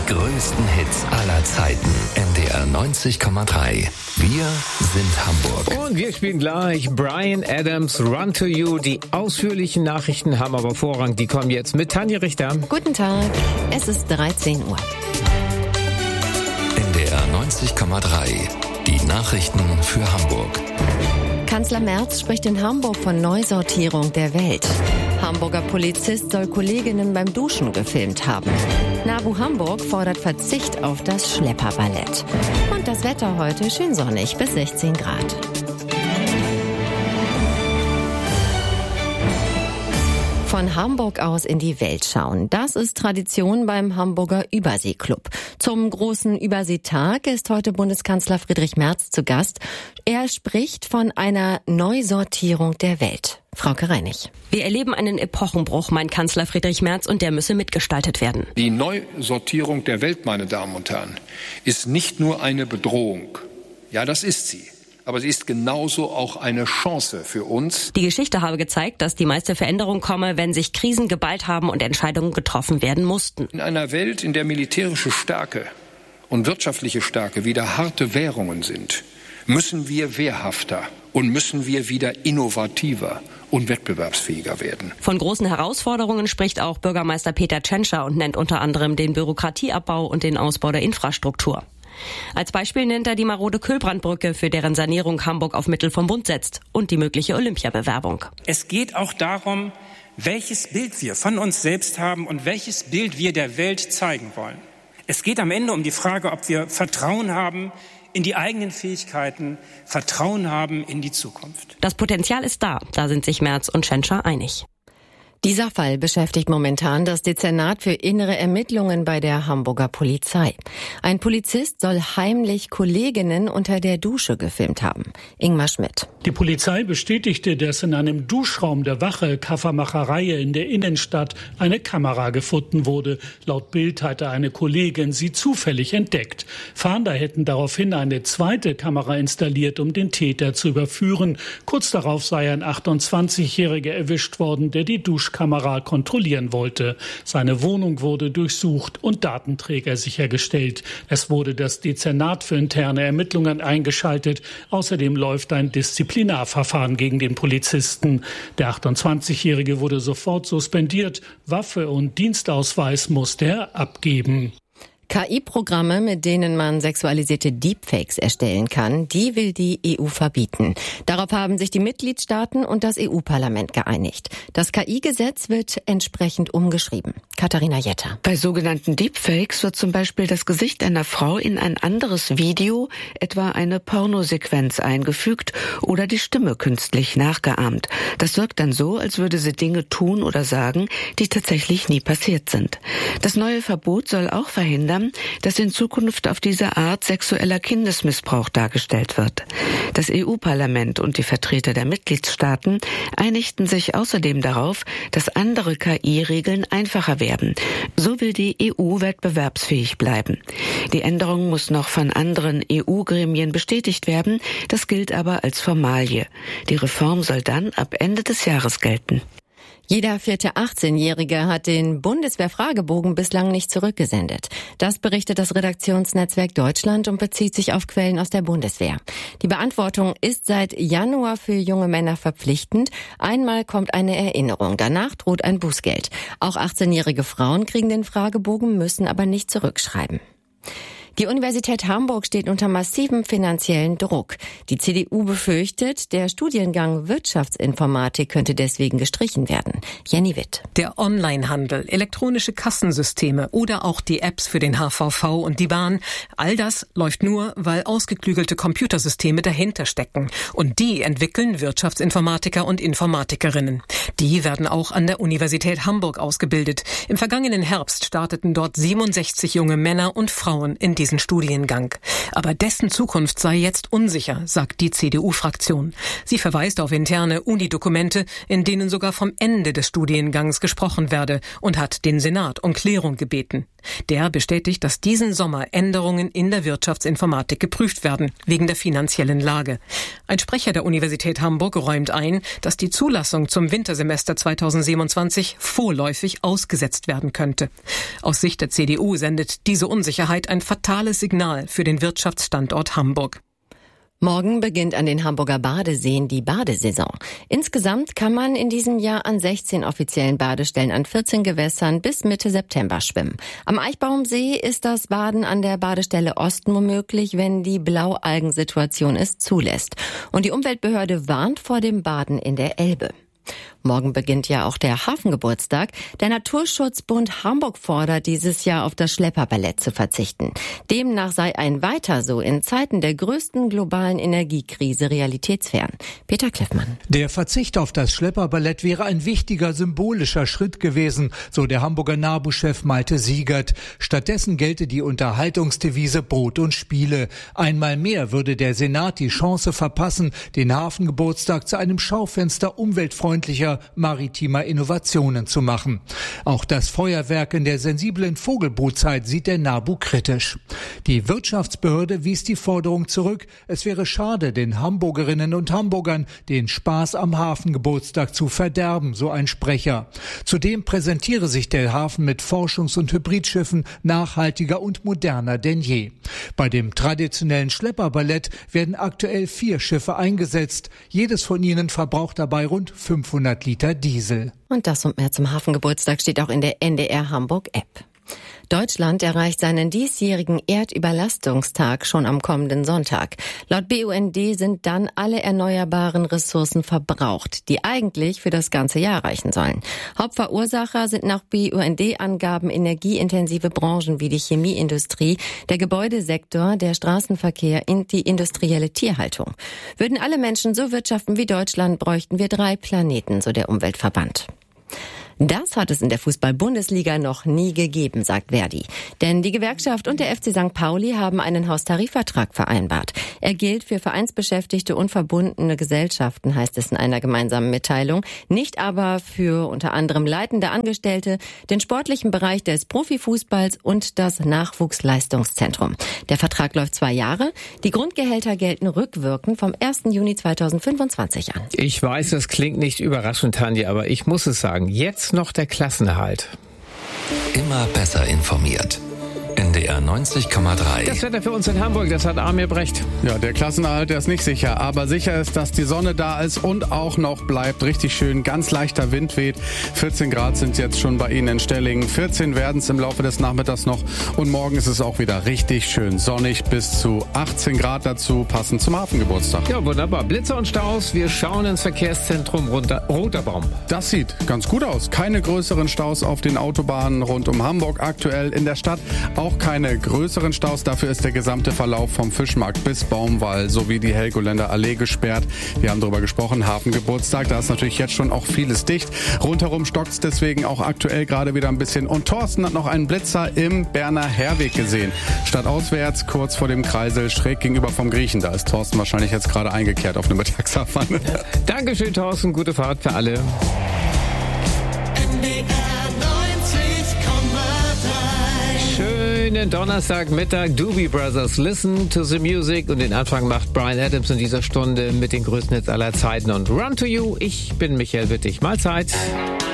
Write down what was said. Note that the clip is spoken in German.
größten Hits aller Zeiten. NDR 90,3. Wir sind Hamburg. Und wir spielen gleich Bryan Adams, Run to You. Die ausführlichen Nachrichten haben aber Vorrang. Die kommen jetzt mit Tanja Richter. Guten Tag, es ist 13 Uhr. NDR 90,3. Die Nachrichten für Hamburg. Kanzler Merz spricht in Hamburg von Neusortierung der Welt. Hamburger Polizist soll Kolleginnen beim Duschen gefilmt haben. NABU Hamburg fordert Verzicht auf das Schlepperballett. Und das Wetter heute schön sonnig bis 16 Grad. Von Hamburg aus in die Welt schauen. Das ist Tradition beim Hamburger Überseeklub. Zum großen Überseetag ist heute Bundeskanzler Friedrich Merz zu Gast. Er spricht von einer Neusortierung der Welt. Frauke Reinig. Wir erleben einen Epochenbruch, meint Kanzler Friedrich Merz, und der müsse mitgestaltet werden. Die Neusortierung der Welt, meine Damen und Herren, ist nicht nur eine Bedrohung. Ja, das ist sie. Aber sie ist genauso auch eine Chance für uns. Die Geschichte habe gezeigt, dass die meiste Veränderung komme, wenn sich Krisen geballt haben und Entscheidungen getroffen werden mussten. In einer Welt, in der militärische Stärke und wirtschaftliche Stärke wieder harte Währungen sind, müssen wir wehrhafter und müssen wir wieder innovativer und wettbewerbsfähiger werden. Von großen Herausforderungen spricht auch Bürgermeister Peter Tschentscher und nennt unter anderem den Bürokratieabbau und den Ausbau der Infrastruktur. Als Beispiel nennt er die marode Kühlbrandbrücke, für deren Sanierung Hamburg auf Mittel vom Bund setzt, und die mögliche Olympiabewerbung. Es geht auch darum, welches Bild wir von uns selbst haben und welches Bild wir der Welt zeigen wollen. Es geht am Ende um die Frage, ob wir Vertrauen haben in die eigenen Fähigkeiten, Vertrauen haben in die Zukunft. Das Potenzial ist da sind sich Merz und Tschentscher einig. Dieser Fall beschäftigt momentan das Dezernat für innere Ermittlungen bei der Hamburger Polizei. Ein Polizist soll heimlich Kolleginnen unter der Dusche gefilmt haben. Ingmar Schmidt. Die Polizei bestätigte, dass in einem Duschraum der Wache Kaffermacherei in der Innenstadt eine Kamera gefunden wurde. Laut Bild hatte eine Kollegin sie zufällig entdeckt. Fahnder hätten daraufhin eine zweite Kamera installiert, um den Täter zu überführen. Kurz darauf sei ein 28-Jähriger erwischt worden, der die Duschkamera kontrollieren wollte. Seine Wohnung wurde durchsucht und Datenträger sichergestellt. Es wurde das Dezernat für interne Ermittlungen eingeschaltet. Außerdem läuft ein Disziplinarverfahren gegen den Polizisten. Der 28-Jährige wurde sofort suspendiert. Waffe und Dienstausweis musste er abgeben. KI-Programme, mit denen man sexualisierte Deepfakes erstellen kann, die will die EU verbieten. Darauf haben sich die Mitgliedstaaten und das EU-Parlament geeinigt. Das KI-Gesetz wird entsprechend umgeschrieben. Katharina Jetter. Bei sogenannten Deepfakes wird zum Beispiel das Gesicht einer Frau in ein anderes Video, etwa eine Pornosequenz, eingefügt oder die Stimme künstlich nachgeahmt. Das wirkt dann so, als würde sie Dinge tun oder sagen, die tatsächlich nie passiert sind. Das neue Verbot soll auch verhindern, dass in Zukunft auf diese Art sexueller Kindesmissbrauch dargestellt wird. Das EU-Parlament und die Vertreter der Mitgliedstaaten einigten sich außerdem darauf, dass andere KI-Regeln einfacher werden. So will die EU wettbewerbsfähig bleiben. Die Änderung muss noch von anderen EU-Gremien bestätigt werden. Das gilt aber als Formalie. Die Reform soll dann ab Ende des Jahres gelten. Jeder vierte 18-Jährige hat den Bundeswehr-Fragebogen bislang nicht zurückgesendet. Das berichtet das Redaktionsnetzwerk Deutschland und bezieht sich auf Quellen aus der Bundeswehr. Die Beantwortung ist seit Januar für junge Männer verpflichtend. Einmal kommt eine Erinnerung, danach droht ein Bußgeld. Auch 18-jährige Frauen kriegen den Fragebogen, müssen aber nicht zurückschreiben. Die Universität Hamburg steht unter massivem finanziellen Druck. Die CDU befürchtet, der Studiengang Wirtschaftsinformatik könnte deswegen gestrichen werden. Jenny Witt. Der Onlinehandel, elektronische Kassensysteme oder auch die Apps für den HVV und die Bahn, all das läuft nur, weil ausgeklügelte Computersysteme dahinter stecken. Und die entwickeln Wirtschaftsinformatiker und Informatikerinnen. Die werden auch an der Universität Hamburg ausgebildet. Im vergangenen Herbst starteten dort 67 junge Männer und Frauen in diesem diesen Studiengang. Aber dessen Zukunft sei jetzt unsicher, sagt die CDU-Fraktion. Sie verweist auf interne Uni-Dokumente, in denen sogar vom Ende des Studiengangs gesprochen werde, und hat den Senat um Klärung gebeten. Der bestätigt, dass diesen Sommer Änderungen in der Wirtschaftsinformatik geprüft werden, wegen der finanziellen Lage. Ein Sprecher der Universität Hamburg räumt ein, dass die Zulassung zum Wintersemester 2027 vorläufig ausgesetzt werden könnte. Aus Sicht der CDU sendet diese Unsicherheit ein fatales Signal für den Wirtschaftsstandort Hamburg. Morgen beginnt an den Hamburger Badeseen die Badesaison. Insgesamt kann man in diesem Jahr an 16 offiziellen Badestellen an 14 Gewässern bis Mitte September schwimmen. Am Eichbaumsee ist das Baden an der Badestelle Osten nur möglich, wenn die Blaualgensituation es zulässt. Und die Umweltbehörde warnt vor dem Baden in der Elbe. Morgen beginnt ja auch der Hafengeburtstag. Der Naturschutzbund Hamburg fordert dieses Jahr auf das Schlepperballett zu verzichten. Demnach sei ein Weiter so in Zeiten der größten globalen Energiekrise realitätsfern. Peter Kleffmann. Der Verzicht auf das Schlepperballett wäre ein wichtiger symbolischer Schritt gewesen, so der Hamburger NABU-Chef Malte Siegert. Stattdessen gelte die Unterhaltungsdevise Brot und Spiele. Einmal mehr würde der Senat die Chance verpassen, den Hafengeburtstag zu einem Schaufenster umweltfreundlicher maritimer Innovationen zu machen. Auch das Feuerwerk in der sensiblen Vogelbrutzeit sieht der NABU kritisch. Die Wirtschaftsbehörde wies die Forderung zurück. Es wäre schade, den Hamburgerinnen und Hamburgern den Spaß am Hafengeburtstag zu verderben, so ein Sprecher. Zudem präsentiere sich der Hafen mit Forschungs- und Hybridschiffen nachhaltiger und moderner denn je. Bei dem traditionellen Schlepperballett werden aktuell 4 Schiffe eingesetzt. Jedes von ihnen verbraucht dabei rund 500 Liter Diesel. Und das und mehr zum Hafengeburtstag steht auch in der NDR Hamburg App. Deutschland erreicht seinen diesjährigen Erdüberlastungstag schon am kommenden Sonntag. Laut BUND sind dann alle erneuerbaren Ressourcen verbraucht, die eigentlich für das ganze Jahr reichen sollen. Hauptverursacher sind nach BUND-Angaben energieintensive Branchen wie die Chemieindustrie, der Gebäudesektor, der Straßenverkehr und die industrielle Tierhaltung. Würden alle Menschen so wirtschaften wie Deutschland, bräuchten wir 3 Planeten, so der Umweltverband. Das hat es in der Fußball-Bundesliga noch nie gegeben, sagt Verdi. Denn die Gewerkschaft und der FC St. Pauli haben einen Haustarifvertrag vereinbart. Er gilt für vereinsbeschäftigte und verbundene Gesellschaften, heißt es in einer gemeinsamen Mitteilung. Nicht aber für unter anderem leitende Angestellte, den sportlichen Bereich des Profifußballs und das Nachwuchsleistungszentrum. Der Vertrag läuft 2 Jahre. Die Grundgehälter gelten rückwirkend vom 1. Juni 2025 an. Ich weiß, das klingt nicht überraschend, Tanja, aber ich muss es sagen, jetzt noch der Klassenerhalt. Immer besser informiert. NDR 90,3. Das Wetter für uns in Hamburg, das hat Amir Brecht. Ja, der Klassenerhalt, der ist nicht sicher, aber sicher ist, dass die Sonne da ist und auch noch bleibt. Richtig schön, ganz leichter Wind weht. 14 Grad sind jetzt schon bei Ihnen in Stellingen. 14 werden es im Laufe des Nachmittags noch. Und morgen ist es auch wieder richtig schön sonnig, bis zu 18 Grad dazu, passend zum Hafengeburtstag. Ja, wunderbar. Blitze und Staus, wir schauen ins Verkehrszentrum Roter Baum. Das sieht ganz gut aus. Keine größeren Staus auf den Autobahnen rund um Hamburg. Aktuell in der Stadt auch keine größeren Staus. Dafür ist der gesamte Verlauf vom Fischmarkt bis Baumwall sowie die Helgoländer Allee gesperrt. Wir haben darüber gesprochen, Hafengeburtstag, da ist natürlich jetzt schon auch vieles dicht. Rundherum stockt es deswegen auch aktuell gerade wieder ein bisschen. Und Thorsten hat noch einen Blitzer im Berner Herweg gesehen. Stadtauswärts, kurz vor dem Kreisel, schräg gegenüber vom Griechen. Da ist Thorsten wahrscheinlich jetzt gerade eingekehrt auf eine Mittagsabfahrt. Dankeschön, Thorsten. Gute Fahrt für alle. Schönen Donnerstagmittag, Doobie Brothers, Listen to the Music, und den Anfang macht Bryan Adams in dieser Stunde mit den größten Hits aller Zeiten und Run to You. Ich bin Michael Wittig. Mahlzeit.